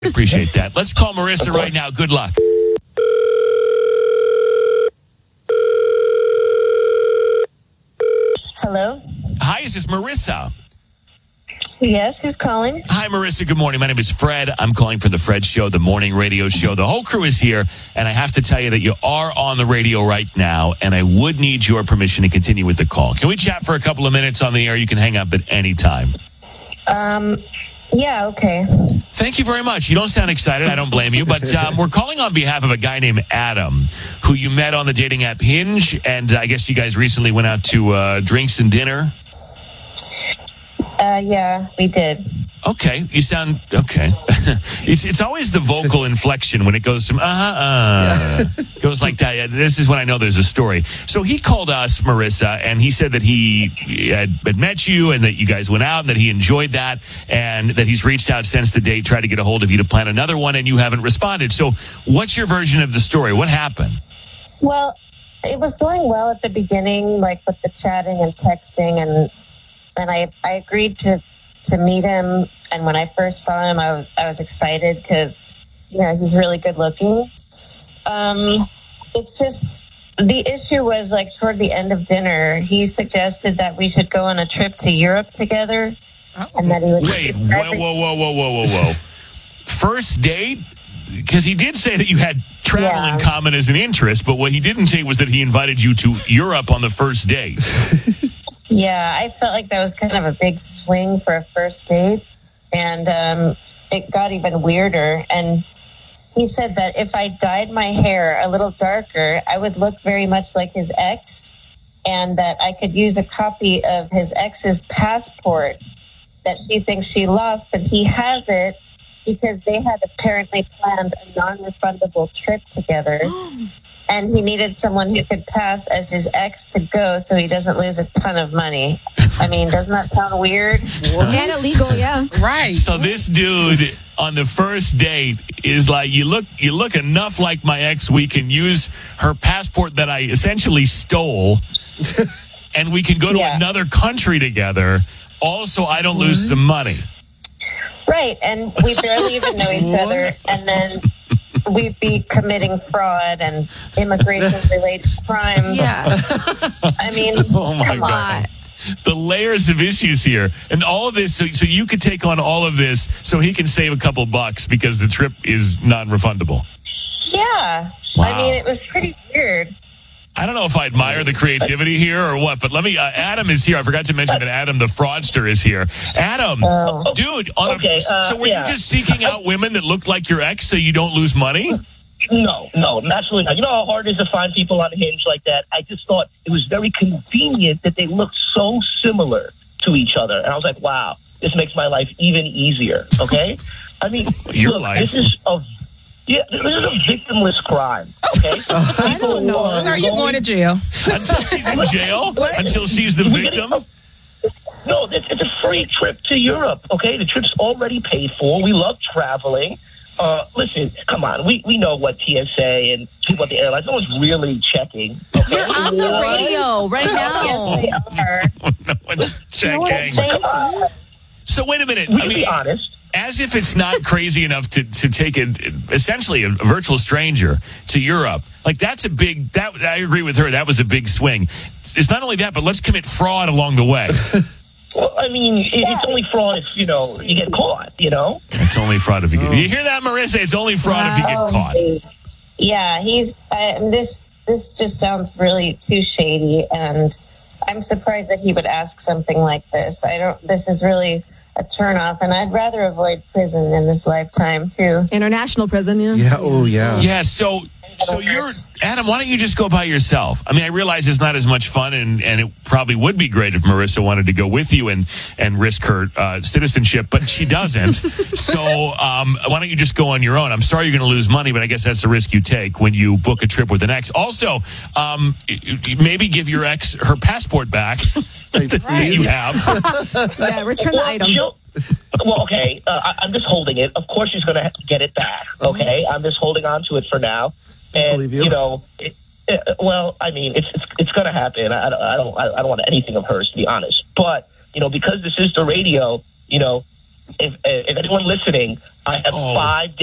Appreciate that. Let's call Marissa right now. Good luck. Hello? Hi, is this Marissa? Yes, who's calling? Hi, Marissa. Good morning. My name is Fred. I'm calling from the Fred Show, the morning radio show. The whole crew is here, and I have to tell you that you are on the radio right now, and I would need your permission to continue with the call. Can we chat for a couple of minutes on the air? You can hang up at any time. Yeah, okay. Thank you very much. You don't sound excited. I don't blame you. But we're calling on behalf of a guy named Adam, who you met on the dating app Hinge, and I guess you guys recently went out to drinks and dinner. Yeah, we did. Okay, you sound okay. It's always the vocal inflection when it goes from goes like that. This is when I know there's a story. So he called us, Marissa, and he said that he had met you and that you guys went out and that he enjoyed that and that he's reached out since the date, tried to get a hold of you to plan another one, and you haven't responded. So what's your version of the story? What happened? Well, it was going well at the beginning, like with the chatting and texting, and I agreed to meet him. And when I first saw him, I was excited because, he's really good looking. It's just, the issue was like toward the end of dinner, he suggested that we should go on a trip to Europe together. And that he would whoa. First date? Because he did say that you had travel in common as an interest, but what he didn't say was that he invited you to Europe on the first date. Yeah, I felt like that was kind of a big swing for a first date. And it got even weirder. And he said that if I dyed my hair a little darker, I would look very much like his ex. And that I could use a copy of his ex's passport that she thinks she lost. But he has it because they had apparently planned a non-refundable trip together. And he needed someone who could pass as his ex to go so he doesn't lose a ton of money. I mean, doesn't that sound weird? And illegal, yeah. Right. So this dude on the first date is like, you look enough like my ex, we can use her passport that I essentially stole, and we can go to another country together. Also, I don't lose some money. Right, and we barely even know each other, and then we'd be committing fraud and immigration-related crimes. Yeah. I mean, Oh my come God. on. The layers of issues here, and all of this, so you could take on all of this so he can save a couple bucks because the trip is non-refundable. Yeah. Wow. I mean, it was pretty weird. I don't know if I admire the creativity here or what, but let me, Adam is here. I forgot to mention that Adam, the fraudster, is here. Adam, dude, so were you just seeking out women that looked like your ex so you don't lose money? No, absolutely not. You know how hard it is to find people on Hinge like that? I just thought it was very convenient that they looked so similar to each other. And I was like, wow, this makes my life even easier, okay? I mean, Your look, life. this is a victimless crime, okay? I don't know. Sir, you're going to jail. Until she's in jail? Until she's the victim? No, it's a free trip to Europe, okay? The trip's already paid for. We love traveling. Listen, come on. We know what TSA and people at the airlines, no one's really checking. Okay? You're on the radio right now. Yes, they are. No one's checking. So wait a minute. We can be honest. As if it's not crazy enough to take essentially a virtual stranger to Europe. Like that's I agree with her. That was a big swing. It's not only that, but let's commit fraud along the way. Well, I mean, it's only fraud if, you get caught, It's only fraud if you get. You hear that, Marissa? It's only fraud if you get caught. Yeah, this just sounds really too shady, and I'm surprised that he would ask something like this. This is really a turnoff, and I'd rather avoid prison in this lifetime too. International prison, yeah. Yeah, oh yeah. Yeah, so you're Adam, why don't you just go by yourself? I mean, I realize it's not as much fun, and it probably would be great if Marissa wanted to go with you and risk her citizenship, but she doesn't. So why don't you just go on your own? I'm sorry you're going to lose money, but I guess that's the risk you take when you book a trip with an ex. Also, maybe give your ex her passport back that you have. Yeah, return the item. Well, okay, I'm just holding it. Of course she's going to get it back, okay? I'm just holding on to it for now. And, believe you. Well, I mean, it's going to happen. I don't want anything of hers, to be honest. But, because this is the radio, if anyone listening, I have 5